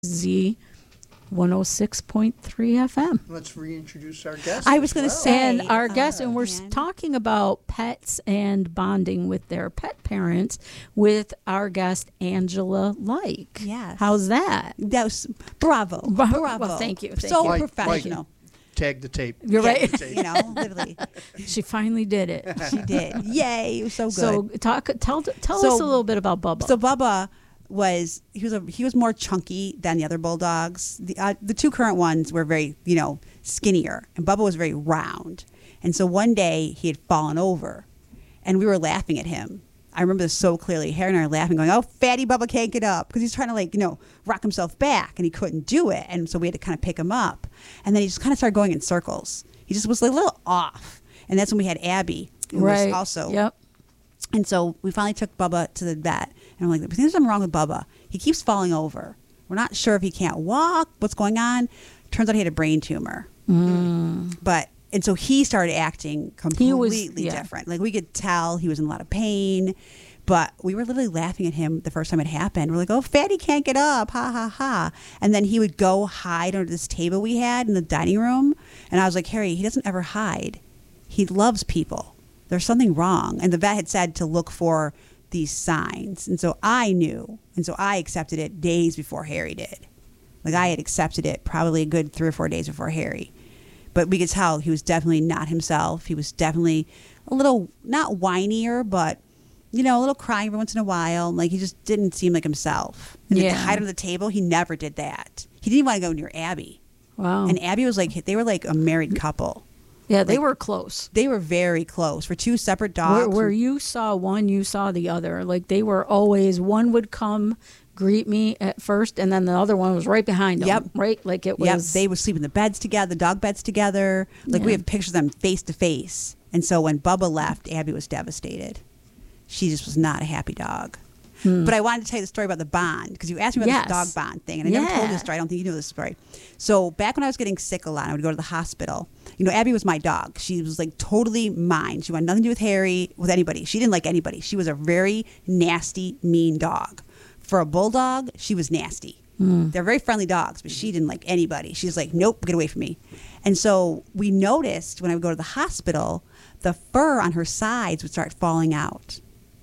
Z 106.3 FM. Let's reintroduce our guest. I was going to say. And our guest, and we're talking about pets and bonding with their pet parents with our guest, Angela Like. Yes. How's that? That was bravo. Well, thank you. So Mike, professional. Tag the tape. You're right. Tag the tape. You know, literally. She finally did it. She did. Yay. It was so good. So tell us a little bit about Bubba. So Bubba was he was more chunky than the other bulldogs. The two current ones were very, skinnier, and Bubba was very round. And so one day he had fallen over, and we were laughing at him. I remember this so clearly. Harry and I were laughing, going, "Oh, fatty Bubba can't get up," because he's trying to rock himself back, and he couldn't do it. And so we had to kind of pick him up. And then he just kind of started going in circles. He just was a little off. And that's when we had Abby, who was also. Yep. And so we finally took Bubba to the vet. And we're like, there's something wrong with Bubba. He keeps falling over. We're not sure if he can't walk, what's going on. Turns out he had a brain tumor. And so he started acting completely different. Like, we could tell he was in a lot of pain. But we were literally laughing at him the first time it happened. We're like, "Oh, fatty can't get up, ha, ha, ha." And then he would go hide under this table we had in the dining room. And I was like, "Harry, he doesn't ever hide. He loves people. There's something wrong." And the vet had said to look for these signs. And so I knew. And so I accepted it days before Harry did. Like, I had accepted it probably a good 3 or 4 days before Harry. But we could tell he was definitely not himself. He was definitely a little, not whinier, but, a little crying every once in a while. Like, he just didn't seem like himself. And to hide under the table, he never did that. He didn't want to go near Abby. Wow. And Abby was like, they were like a married couple. Yeah, they were close. They were very close. For two separate dogs. Where you saw one, you saw the other. Like, they were always, one would come greet me at first, and then the other one was right behind them. Yep. Right? Like, it was. Yep. They would sleep in the beds together, the dog beds together. Like, we have pictures of them face to face. And so when Bubba left, Abby was devastated. She just was not a happy dog. But I wanted to tell you the story about the bond, because you asked me about this dog bond thing, and I never told this story. I don't think you know this story. So back when I was getting sick a lot, I would go to the hospital. Abby was my dog. She was like totally mine. She wanted nothing to do with Harry, with anybody. She didn't like anybody. She was a very nasty, mean dog. For a bulldog, she was nasty. They're very friendly dogs, but she didn't like anybody. She was like, "Nope, get away from me." And so we noticed when I would go to the hospital, the fur on her sides would start falling out.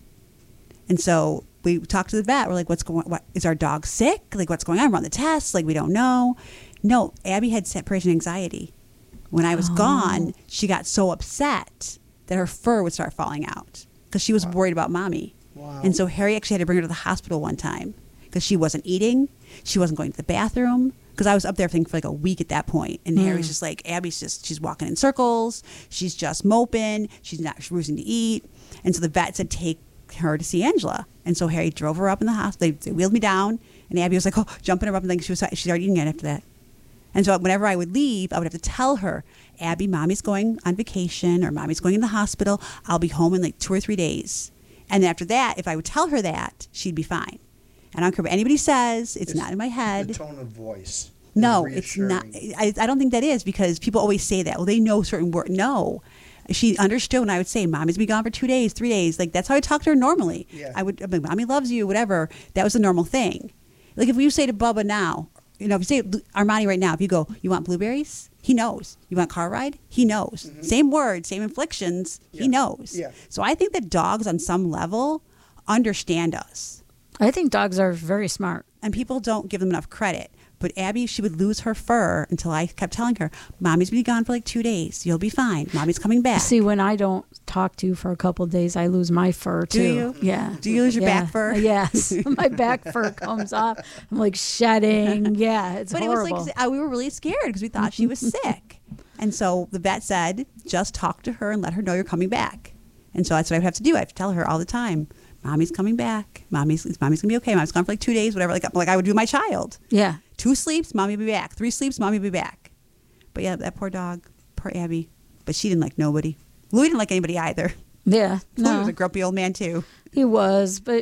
And so we talked to the vet. We're like, what is our dog sick? Like, what's going on? Run the tests. Like, we don't know. No, Abby had separation anxiety. When I was gone, she got so upset that her fur would start falling out because she was worried about mommy. Wow. And so Harry actually had to bring her to the hospital one time because she wasn't eating. She wasn't going to the bathroom. Because I was up there, I think, for like a week at that point. And Harry's just like, she's walking in circles. She's just moping. She's not refusing to eat. And so the vet said, take her to see Angela. And so Harry drove her up in the hospital. They wheeled me down. And Abby was like, jumping her up and like she started eating it after that. And so whenever I would leave, I would have to tell her, "Abby, mommy's going on vacation or mommy's going in the hospital. I'll be home in like 2 or 3 days." And then after that, if I would tell her that, she'd be fine. And I don't care what anybody says. It's not in my head. The tone of voice. No, it's not. I don't think that is, because people always say that. Well, they know certain words. No. She understood when I would say, "Mommy's been gone for 2 days, 3 days." Like, that's how I talk to her normally. Yeah. I'd be like, "Mommy loves you," whatever. That was the normal thing. Like, if you say to Bubba now, if you say Armani right now, if you go, "You want blueberries?" He knows. "You want a car ride?" He knows. Same words, same inflections. Yeah. He knows. Yeah. So I think that dogs on some level understand us. I think dogs are very smart. And people don't give them enough credit. But Abby, she would lose her fur until I kept telling her, "Mommy's been gone for like 2 days. You'll be fine. Mommy's coming back." See, when I don't talk to you for a couple of days, I lose my fur too. Do you? Yeah. Do you lose your back fur? Yes. My back fur comes off. I'm like shedding. Yeah, it's horrible. It was like, we were really scared because we thought she was sick. And so the vet said, just talk to her and let her know you're coming back. And so that's what I would have to do. I have to tell her all the time, "Mommy's coming back. Mommy's going to be okay. Mommy's gone for like 2 days," whatever. Like I would do my child. Yeah. 2 sleeps, Mommy will be back. 3 sleeps, Mommy will be back. But yeah, that poor dog, poor Abby. But she didn't like nobody. Louis didn't like anybody either. Yeah. Louis No, was a grumpy old man too. he was, but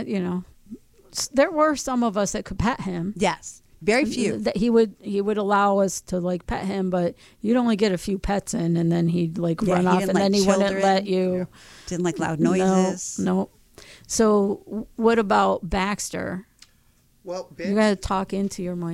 there were some of us that could pet him. Yes, very few. That he would allow us to like pet him, but you'd only get a few pets in, and then he'd like run off, and then he wouldn't let you. Yeah. Didn't like loud noises. No. So what about Baxter? Well, You got to talk into your mic.